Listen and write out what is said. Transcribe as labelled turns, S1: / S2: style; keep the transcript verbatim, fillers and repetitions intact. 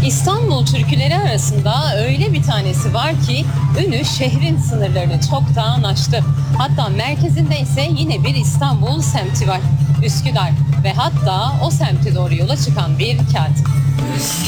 S1: İstanbul türküleri arasında öyle bir tanesi var ki ünü şehrin sınırlarını çoktan aştı. Hatta merkezinde ise yine bir İstanbul semti var. Üsküdar ve hatta o semte doğru yola çıkan bir katip.